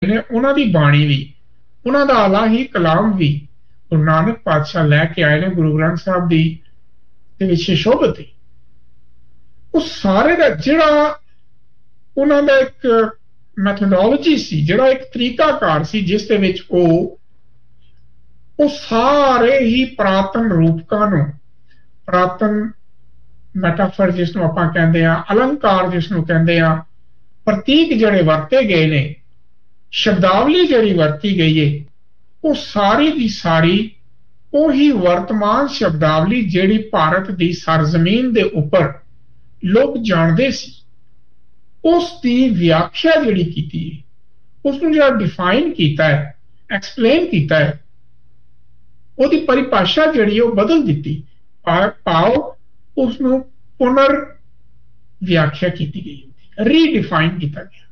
ने उन्हां दी बाणी भी, उन्हां दा इलाही कलाम भी गुरु नानक पातशाह लैके आए ने गुरु ग्रंथ साहब दी दे विच शोभत है। उस सारे दा जिहड़ा उन्हां दा एक मैथोडोलॉजी सी, जिहड़ा एक तरीकाकार सी जिस दे विच ਉਹ ਸਾਰੇ ਹੀ ਪੁਰਾਤਨ ਰੂਪਕਾਂ ਨੂੰ, ਪੁਰਾਤਨ ਮੈਟਾਫਰ ਜਿਸ ਨੂੰ ਆਪਾਂ ਕਹਿੰਦੇ ਆ, ਅਲੰਕਾਰ ਜਿਸ ਨੂੰ ਕਹਿੰਦੇ ਆ, ਪ੍ਰਤੀਕ ਜਿਹੜੇ ਵਰਤੇ ਗਏ ਨੇ, ਸ਼ਬਦਾਵਲੀ ਜਿਹੜੀ ਵਰਤੀ ਗਈ ਹੈ, ਉਹ ਸਾਰੀ ਦੀ ਸਾਰੀ ਉਹੀ ਵਰਤਮਾਨ ਸ਼ਬਦਾਵਲੀ ਜਿਹੜੀ ਭਾਰਤ ਦੀ ਸਰਜ਼ਮੀਨ ਦੇ ਉੱਪਰ ਲੋਕ ਜਾਣਦੇ ਸੀ, ਉਸ ਦੀ ਵਿਆਖਿਆ ਜਿਹੜੀ ਕੀਤੀ ਹੈ, ਉਸ ਨੂੰ ਜਿਹੜਾ ਡਿਫਾਈਨ ਕੀਤਾ ਹੈ, ਐਕਸਪਲੇਨ ਕੀਤਾ ਹੈ, ਉਹਦੀ ਪਰਿਭਾਸ਼ਾ ਜਿਹੜੀ ਉਹ ਬਦਲ ਦਿੱਤੀ, ਭਾਵ ਉਸ ਨੂੰ ਪੁਨਰ ਵਿਆਖਿਆ ਕੀਤੀ ਗਈ, ਰੀਡਿਫਾਈਨ ਕੀਤਾ ਗਿਆ।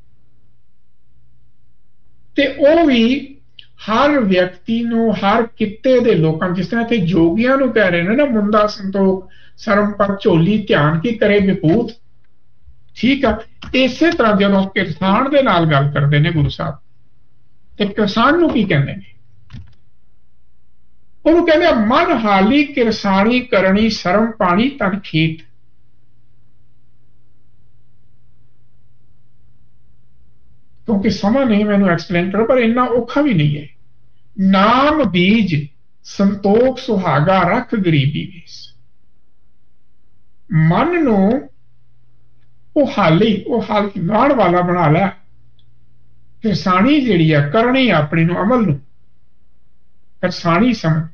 ਤੇ ਉਹ ਵੀ ਹਰ ਵਿਅਕਤੀ ਨੂੰ, ਹਰ ਕਿੱਤੇ ਦੇ ਲੋਕਾਂ, ਜਿਸ ਤਰ੍ਹਾਂ ਇੱਥੇ ਜੋਗੀਆਂ ਨੂੰ ਕਹਿ ਰਹੇ ਨੇ ਨਾ, ਮੁੰਦਾ ਸੰਤੋਖ ਸਰਮ ਪਰ ਝੋਲੀ ਧਿਆਨ ਕੀ ਕਰੇ ਵਿਭੂਤ, ਠੀਕ ਆ। ਇਸੇ ਤਰ੍ਹਾਂ ਜਦੋਂ ਕਿਰਸਾਨ ਦੇ ਨਾਲ ਗੱਲ ਕਰਦੇ ਨੇ ਗੁਰੂ ਸਾਹਿਬ, ਤੇ ਕਿਰਸਾਨ ਨੂੰ ਕੀ ਕਹਿੰਦੇ ਨੇ? ਉਹਨੂੰ ਕਹਿੰਦੇ ਮਨ ਹਾਲੀ ਕਿਰਸਾਨੀ ਕਰਨੀ ਸਰਮ ਪਾਣੀ ਤਨ ਖੇਤ। ਕਿਉਂਕਿ ਸਮਾਂ ਨਹੀਂ ਮੈਨੂੰ ਐਕਸਪਲੇਨ ਕਰੋ, ਪਰ ਇੰਨਾ ਔਖਾ ਵੀ ਨਹੀਂ ਹੈ। ਨਾਮ ਬੀਜ ਸੰਤੋਖ ਸੁਹਾਗਾ ਰੱਖ ਗਰੀਬੀ ਵੇਸ। ਮਨ ਨੂੰ ਉਹ ਹਾਲੀ ਵਾਣ ਵਾਲਾ ਬਣਾ ਲੈ, ਕਿਰਸਾਨੀ ਜਿਹੜੀ ਆ ਕਰਨੀ ਆਪਣੀ ਨੂੰ, ਅਮਲ ਨੂੰ ਕਿਰਸਾਨੀ ਸਮਝ।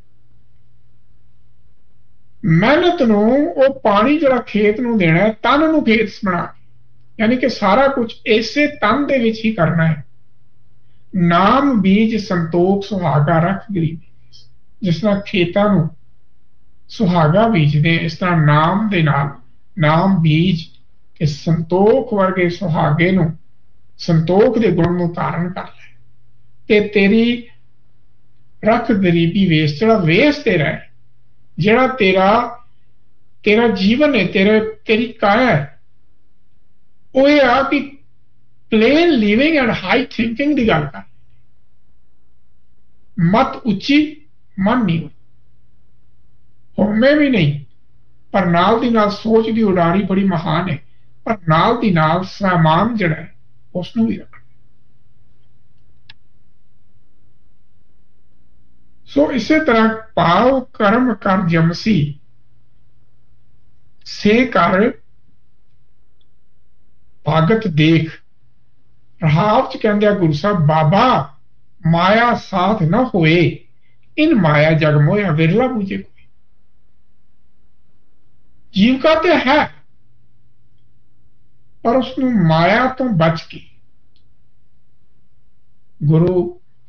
ਮਿਹਨਤ ਨੂੰ ਉਹ ਪਾਣੀ ਜਿਹੜਾ ਖੇਤ ਨੂੰ ਦੇਣਾ ਹੈ, ਤਨ ਨੂੰ ਖੇਤ ਬਣਾ, ਯਾਨੀ ਕਿ ਸਾਰਾ ਕੁਝ ਇਸੇ ਤਨ ਦੇ ਵਿੱਚ ਹੀ ਕਰਨਾ ਹੈ। ਨਾਮ ਬੀਜ ਸੰਤੋਖ ਸੁਹਾਗਾ ਰੱਖ ਗਰੀਬੀ। ਜਿਸ ਤਰ੍ਹਾਂ ਖੇਤਾਂ ਨੂੰ ਸੁਹਾਗਾ ਬੀਜਦੇ, ਇਸ ਤਰ੍ਹਾਂ ਨਾਮ ਦੇ ਨਾਲ ਨਾਮ ਬੀਜ ਕਿ ਸੰਤੋਖ ਵਰਗੇ ਸੁਹਾਗੇ ਨੂੰ, ਸੰਤੋਖ ਦੇ ਗੁਣ ਨੂੰ ਧਾਰਨ ਕਰ ਲੈ, ਤੇ ਤੇਰੀ ਰੱਖ ਗਰੀਬੀ ਵੇਸ। ਜਿਹੜਾ ਵੇਸ ਤੇਰਾ ਹੈ, ਜਿਹੜਾ ਤੇਰਾ ਜੀਵਨ ਹੈ, ਤੇਰੀ ਕਾਇਆ ਹੈ, ਉਹ ਇਹ ਆ ਕਿ plain living and high thinking ਦੀ ਗੱਲ ਕਰ। ਮਤ ਉੱਚੀ, ਮਨ ਨਹੀਂ, ਹਉਮੈ ਵੀ ਨਹੀਂ, ਪਰ ਨਾਲ ਦੀ ਨਾਲ ਸੋਚ ਦੀ ਉਡਾਰੀ ਬੜੀ ਮਹਾਨ ਹੈ, ਪਰ ਨਾਲ ਦੀ ਨਾਲ ਸਾਮਾਨ ਜਿਹੜਾ ਹੈ ਉਸ ਨੂੰ ਵੀ ਰੱਖਣਾ। ਸੋ ਇਸੇ ਤਰ੍ਹਾਂ ਭਾਵ ਕਰਮ ਕਰ ਜਮਸੀ ਸੇ ਕਰ ਭਾਗਤ ਦੇਖ। ਰਹਾਵ ਚ ਕਹਿੰਦੇ ਆ ਗੁਰੂ ਸਾਹਿਬ, ਬਾਬਾ ਮਾਇਆ ਸਾਥ ਨਾ ਹੋਏ, ਇਨ ਮਾਇਆ ਜਗ ਮੋਇਆ ਵਿਰਲਾ ਬੂਝੇ ਕੋਈ। ਜੀਵਕਾ ਤੇ ਹੈ, ਪਰ ਉਸਨੂੰ ਮਾਇਆ ਤੋਂ ਬਚ ਕੇ ਗੁਰੂ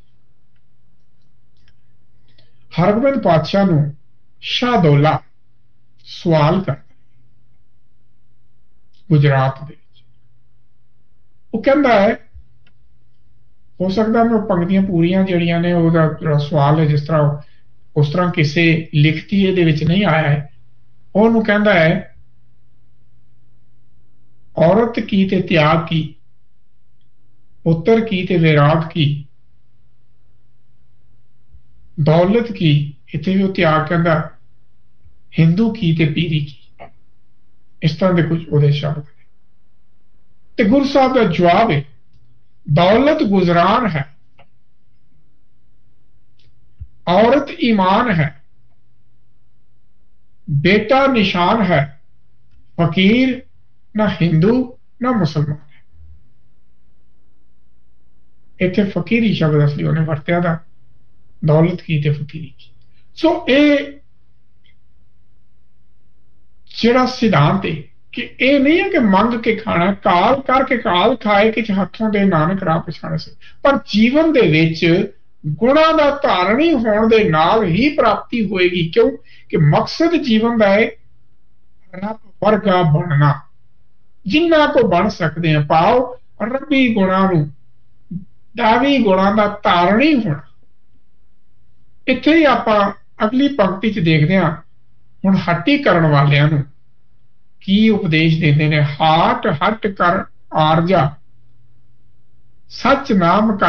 ਹਰਗੋਬਿੰਦ ਪਾਤਸ਼ਾਹ ਨੂੰ ਸ਼ਾਹਦੌਲਾ ਸਵਾਲ ਕਰਦਾ ਗੁਜਰਾਤ ਦੇ ਵਿੱਚ। ਉਹ ਕਹਿੰਦਾ ਹੈ, ਹੋ ਸਕਦਾ ਮੈਂ ਪੰਕਤੀਆਂ ਪੂਰੀਆਂ ਜਿਹੜੀਆਂ ਨੇ ਉਹਦਾ ਜਿਹੜਾ ਸਵਾਲ ਹੈ, ਜਿਸ ਤਰ੍ਹਾਂ ਉਸ ਤਰ੍ਹਾਂ ਕਿਸੇ ਲਿਖਤੀ ਇਹਦੇ ਵਿੱਚ ਨਹੀਂ ਆਇਆ ਹੈ। ਉਹਨੂੰ ਕਹਿੰਦਾ ਹੈ, औरत की ते त्याग की, पुत्र की ते विराग की, दौलत की, इतने भी त्याग कहता, हिंदू की ते पीरी की। इस तरह के कुछ उहदे शब्द ने। ते गुरु साहब का जवाब है, दौलत गुजरान है, औरत ईमान है, बेटा निशान है, फकीर ना हिंदू ना मुसलमान है। इत्थे फकीरी शब्द असली उन्हें वरत्या दा, दौलत की ते फकीरी की। सो ये जिहड़ा सिद्धांत है कि ये नहीं है कि मंग के खाना, काल करके काल खाए कि हथों दे नानक राह पछाणे से, पर जीवन दे विच गुणां दा धारणी होण दे नाल ही प्राप्ति होएगी। क्यों कि मकसद जीवन दा है रब वर्गा बनना, जिन्ना को बन सकते हैं, पाओ रबी गुणां नूं, दावी गुणां दा धारणी होना। इत्थे ही आपां अगली पंक्ति च देखदे हां, हुण हट्टी करन वालियां नूं की उपदेश देंदे ने, हाट हट कर आरजा, सच नाम कर